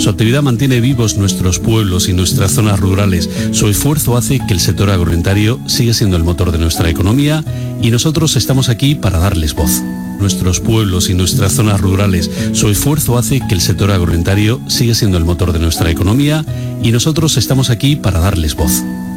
Su actividad mantiene vivos nuestros pueblos y nuestras zonas rurales. Su esfuerzo hace que el sector agroalimentario siga siendo el motor de nuestra economía y nosotros estamos aquí para darles voz. Nuestros pueblos y nuestras zonas rurales. Su esfuerzo hace que el sector agroalimentario siga siendo el motor de nuestra economía y nosotros estamos aquí para darles voz.